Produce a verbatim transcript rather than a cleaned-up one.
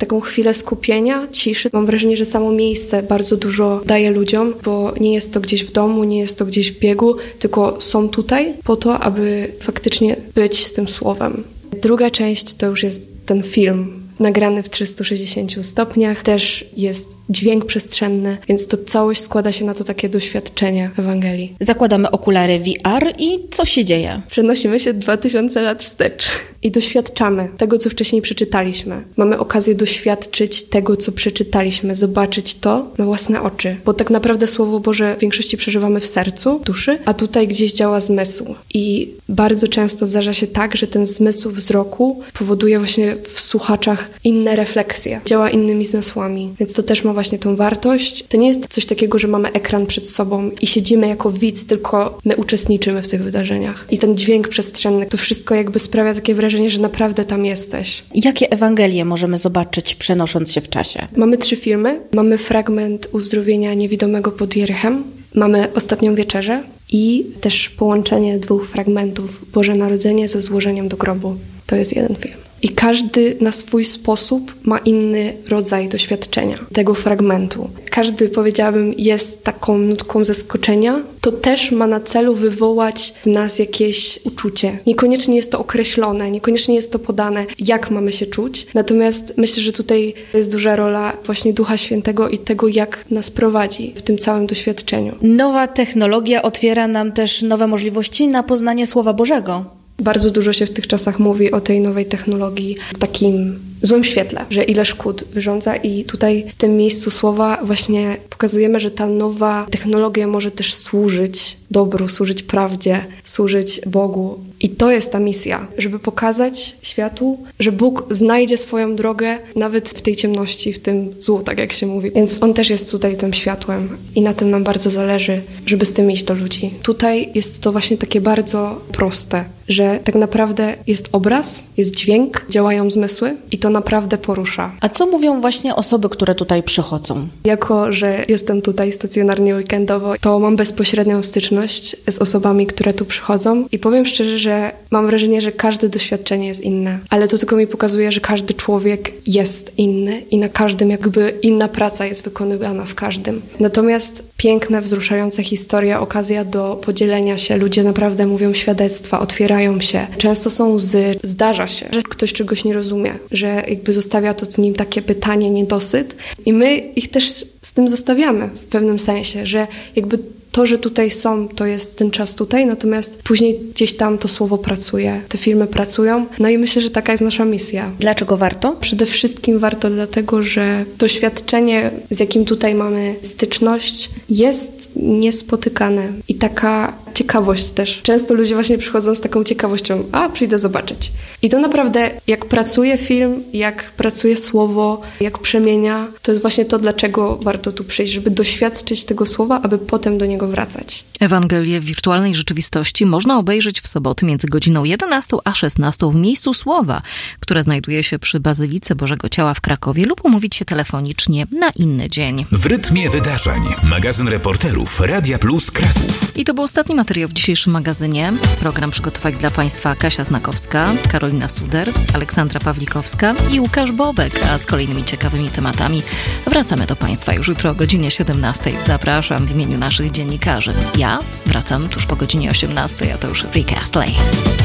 taką chwilę skupienia, ciszy. Mam wrażenie, że samo miejsce bardzo dużo daje ludziom, bo nie jest to gdzieś w domu, nie jest to gdzieś w biegu, tylko są tutaj po to, aby faktycznie być z tym słowem. Druga część to już jest ten film, nagrany w trzystu sześćdziesięciu stopniach. Też jest dźwięk przestrzenny, więc to całość składa się na to takie doświadczenie Ewangelii. Zakładamy okulary V R i co się dzieje? Przenosimy się dwa tysiące lat wstecz i doświadczamy tego, co wcześniej przeczytaliśmy. Mamy okazję doświadczyć tego, co przeczytaliśmy, zobaczyć to na własne oczy. Bo tak naprawdę Słowo Boże w większości przeżywamy w sercu, duszy, a tutaj gdzieś działa zmysł. I bardzo często zdarza się tak, że ten zmysł wzroku powoduje właśnie w słuchaczach inne refleksje, działa innymi zmysłami, więc to też ma właśnie tą wartość. To nie jest coś takiego, że mamy ekran przed sobą i siedzimy jako widz, tylko my uczestniczymy w tych wydarzeniach. I ten dźwięk przestrzenny, to wszystko jakby sprawia takie wrażenie, że naprawdę tam jesteś. Jakie Ewangelie możemy zobaczyć, przenosząc się w czasie? Mamy trzy filmy. Mamy fragment uzdrowienia niewidomego pod Jerichem, mamy Ostatnią Wieczerzę i też połączenie dwóch fragmentów Boże Narodzenie ze złożeniem do grobu. To jest jeden film. I każdy na swój sposób ma inny rodzaj doświadczenia tego fragmentu. Każdy, powiedziałabym, jest taką nutką zaskoczenia. To też ma na celu wywołać w nas jakieś uczucie. Niekoniecznie jest to określone, niekoniecznie jest to podane, jak mamy się czuć. Natomiast myślę, że tutaj jest duża rola właśnie Ducha Świętego i tego, jak nas prowadzi w tym całym doświadczeniu. Nowa technologia otwiera nam też nowe możliwości na poznanie Słowa Bożego. Bardzo dużo się w tych czasach mówi o tej nowej technologii w takim złym świetle, że ile szkód wyrządza i tutaj w tym miejscu słowa właśnie pokazujemy, że ta nowa technologia może też służyć dobru, służyć prawdzie, służyć Bogu. I to jest ta misja, żeby pokazać światu, że Bóg znajdzie swoją drogę nawet w tej ciemności, w tym złu, tak jak się mówi. Więc On też jest tutaj tym światłem i na tym nam bardzo zależy, żeby z tym iść do ludzi. Tutaj jest to właśnie takie bardzo proste, że tak naprawdę jest obraz, jest dźwięk, działają zmysły i to naprawdę porusza. A co mówią właśnie osoby, które tutaj przychodzą? Jako, że jestem tutaj stacjonarnie weekendowo, to mam bezpośrednią styczność z osobami, które tu przychodzą i powiem szczerze, że mam wrażenie, że każde doświadczenie jest inne, ale to tylko mi pokazuje, że każdy człowiek jest inny i na każdym jakby inna praca jest wykonywana w każdym. Natomiast piękne, wzruszające historie, okazja do podzielenia się. Ludzie naprawdę mówią świadectwa, otwierają się. Często są łzy. Zdarza się, że ktoś czegoś nie rozumie, że jakby zostawia to w nim takie pytanie, niedosyt i my ich też z tym zostawiamy w pewnym sensie, że jakby to, że tutaj są, to jest ten czas tutaj, natomiast później gdzieś tam to słowo pracuje, te filmy pracują. No i myślę, że taka jest nasza misja. Dlaczego warto? Przede wszystkim warto dlatego, że doświadczenie, z jakim tutaj mamy styczność, jest niespotykane i taka ciekawość też. Często ludzie właśnie przychodzą z taką ciekawością, a przyjdę zobaczyć. I to naprawdę, jak pracuje film, jak pracuje słowo, jak przemienia, to jest właśnie to, dlaczego warto tu przyjść, żeby doświadczyć tego słowa, aby potem do niego wracać. Ewangelię w wirtualnej rzeczywistości można obejrzeć w soboty między godziną jedenastą a szesnastą w miejscu Słowa, które znajduje się przy Bazylice Bożego Ciała w Krakowie, lub umówić się telefonicznie na inny dzień. W rytmie wydarzeń. Magazyn reporterów Radia Plus Kraków. I to był ostatni materiał w dzisiejszym magazynie. Program przygotowali dla Państwa Kasia Znakowska, Karolina Suder, Aleksandra Pawlikowska i Łukasz Bobek, a z kolejnymi ciekawymi tematami wracamy do Państwa już jutro o godzinie siedemnastej. Zapraszam w imieniu naszych dziennikarzy. Ja wracam tuż po godzinie osiemnastej, a to już Rick Astley.